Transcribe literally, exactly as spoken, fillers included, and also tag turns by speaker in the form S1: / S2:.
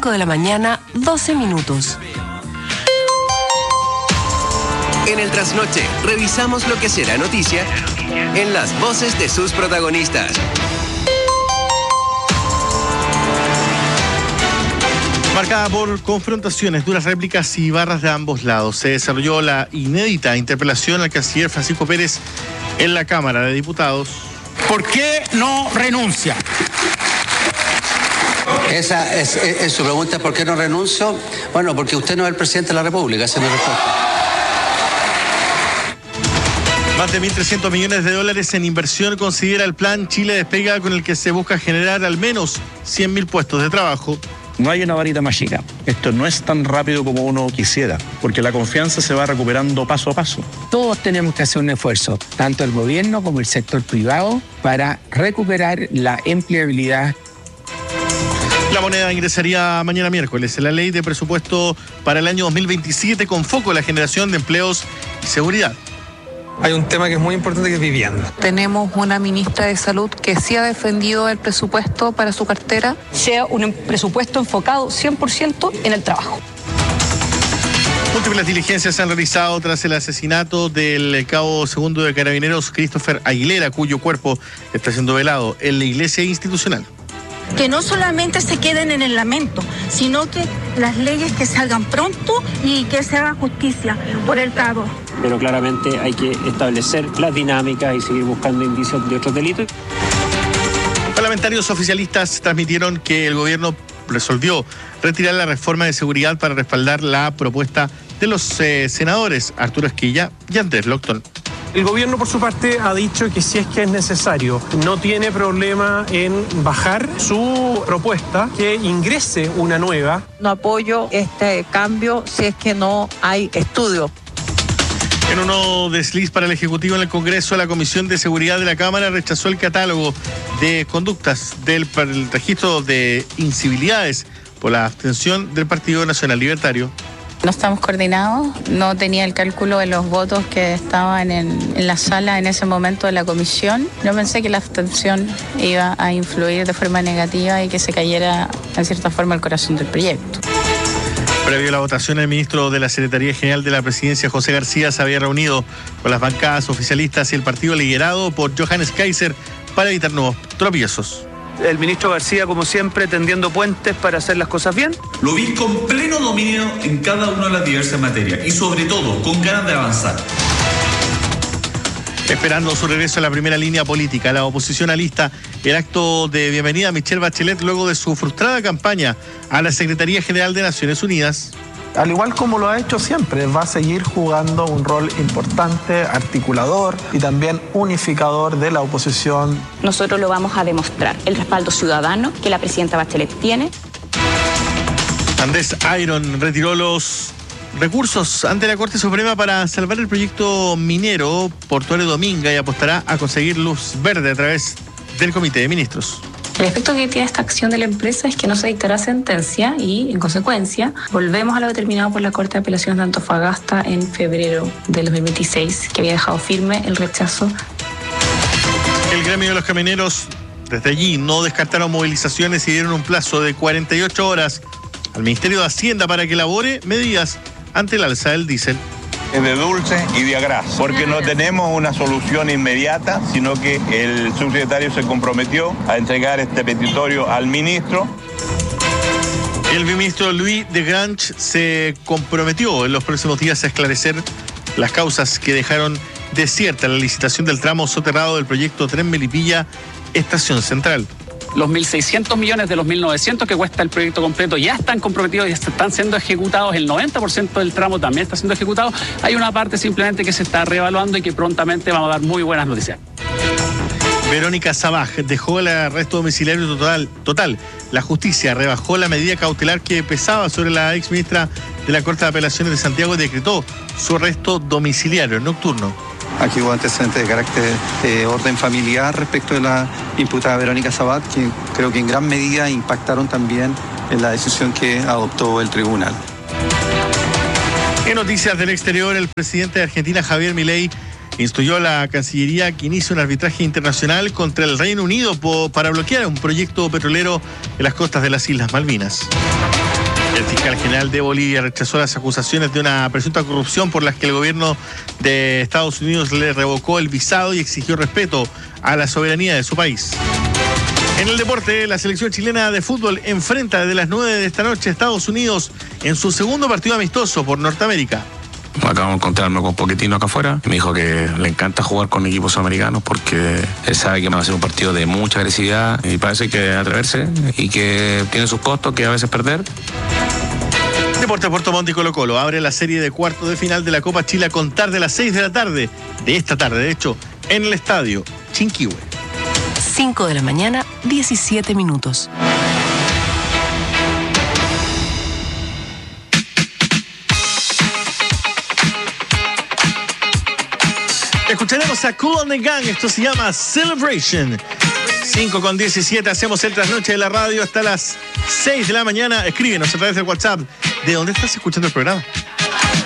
S1: cinco de la mañana, doce minutos.
S2: En el Trasnoche, revisamos lo que será noticia en las voces de sus protagonistas.
S3: Marcada por confrontaciones, duras réplicas y barras de ambos lados, se desarrolló la inédita interpelación al canciller Francisco Pérez en la Cámara de Diputados.
S4: ¿Por qué no renuncia?
S5: Esa es, es, es su pregunta, ¿por qué no renuncio? Bueno, porque usted no es el presidente de la República, esa es mi respuesta.
S3: Más de mil trescientos millones de dólares en inversión considera el plan Chile Despega, con el que se busca generar al menos cien mil puestos de trabajo.
S6: No hay una varita mágica. Esto no es tan rápido como uno quisiera, porque la confianza se va recuperando paso a paso.
S7: Todos tenemos que hacer un esfuerzo, tanto el gobierno como el sector privado, para recuperar la empleabilidad.
S3: La moneda ingresaría mañana miércoles en la ley de presupuesto para el año dos mil veintisiete con foco en la generación de empleos y seguridad.
S8: Hay un tema que es muy importante, que es vivienda.
S9: Tenemos una ministra de Salud que sí ha defendido el presupuesto para su cartera.
S10: Sea un presupuesto enfocado cien por ciento en el trabajo.
S3: Múltiples diligencias se han realizado tras el asesinato del cabo segundo de Carabineros Christopher Aguilera, cuyo cuerpo está siendo velado en la iglesia institucional.
S11: Que no solamente se queden en el lamento, sino que las leyes que salgan pronto y que se haga justicia por el cabo.
S12: Pero claramente hay que establecer las dinámicas y seguir buscando indicios de otros delitos.
S3: Parlamentarios oficialistas transmitieron que el gobierno resolvió retirar la reforma de seguridad para respaldar la propuesta de los eh, senadores Arturo Esquilla y Andrés Locton.
S13: El gobierno, por su parte, ha dicho que si es que es necesario, no tiene problema en bajar su propuesta, que ingrese una nueva.
S14: No apoyo este cambio si es que no hay estudio.
S3: En uno desliz para el Ejecutivo en el Congreso, la Comisión de Seguridad de la Cámara rechazó el catálogo de conductas del el registro de incivilidades por la abstención del Partido Nacional Libertario.
S15: No estamos coordinados, no tenía el cálculo de los votos que estaban en, en la sala en ese momento de la comisión. No pensé que la abstención iba a influir de forma negativa y que se cayera en cierta forma el corazón del proyecto.
S3: Previo a la votación, el ministro de la Secretaría General de la Presidencia, José García, se había reunido con las bancadas oficialistas y el partido liderado por Johannes Kaiser para evitar nuevos tropiezos.
S16: El ministro García, como siempre, tendiendo puentes para hacer las cosas bien.
S17: Lo vi con pleno dominio en cada una de las diversas materias y sobre todo con ganas de avanzar.
S3: Esperando su regreso a la primera línea política, la oposición alista el acto de bienvenida a Michelle Bachelet luego de su frustrada campaña a la Secretaría General de Naciones Unidas.
S18: Al igual como lo ha hecho siempre, va a seguir jugando un rol importante, articulador y también unificador de la oposición.
S19: Nosotros lo vamos a demostrar, el respaldo ciudadano que la presidenta Bachelet tiene.
S3: Andrés Iron retiró los recursos ante la Corte Suprema para salvar el proyecto minero portuario Dominga y apostará a conseguir luz verde a través del Comité de Ministros.
S20: El efecto que tiene esta acción de la empresa es que no se dictará sentencia y, en consecuencia, volvemos a lo determinado por la Corte de Apelaciones de Antofagasta en febrero del dos mil veintiséis, que había dejado firme el rechazo.
S3: El gremio de los camioneros desde allí no descartaron movilizaciones y dieron un plazo de cuarenta y ocho horas al Ministerio de Hacienda para que elabore medidas ante el alza del diésel.
S21: De dulce y de agraz, porque no tenemos una solución inmediata, sino que el subsecretario se comprometió a entregar este petitorio al ministro.
S3: El ministro Louis de Grange se comprometió en los próximos días a esclarecer las causas que dejaron desierta la licitación del tramo soterrado del proyecto Tren Melipilla, Estación Central.
S22: Los mil seiscientos millones de los mil novecientos que cuesta el proyecto completo ya están comprometidos y están siendo ejecutados. El noventa por ciento del tramo también está siendo ejecutado. Hay una parte simplemente que se está reevaluando y que prontamente vamos a dar muy buenas noticias.
S3: Verónica Sabaj dejó el arresto domiciliario total. total. La justicia rebajó la medida cautelar que pesaba sobre la exministra de la Corte de Apelaciones de Santiago y decretó su arresto domiciliario nocturno.
S23: Aquí hubo antecedentes de carácter de orden familiar respecto de la imputada Verónica Sabat, que creo que en gran medida impactaron también en la decisión que adoptó el tribunal.
S3: En noticias del exterior, el presidente de Argentina, Javier Milei, instruyó a la Cancillería que inicie un arbitraje internacional contra el Reino Unido para bloquear un proyecto petrolero en las costas de las Islas Malvinas. El fiscal general de Bolivia rechazó las acusaciones de una presunta corrupción por las que el gobierno de Estados Unidos le revocó el visado y exigió respeto a la soberanía de su país. En el deporte, la selección chilena de fútbol enfrenta desde las nueve de esta noche a Estados Unidos en su segundo partido amistoso por Norteamérica.
S1: Acabo de encontrarme con Pochettino acá afuera. Me dijo que le encanta jugar con equipos americanos porque él sabe que va a ser un partido de mucha agresividad y parece que atreverse y que tiene sus costos, que a veces perder.
S3: Deportes Puerto Montt y Colo Colo abre la serie de cuartos de final de la Copa Chile a contar de las seis de la tarde, de esta tarde, de hecho, en el estadio Chinquihue.
S2: cinco de la mañana, diecisiete minutos.
S3: Escucharemos a Kool and the Gang, esto se llama Celebration. cinco con diecisiete, hacemos el trasnoche de la radio hasta las seis de la mañana. Escríbenos a través del WhatsApp. ¿De dónde estás escuchando el programa?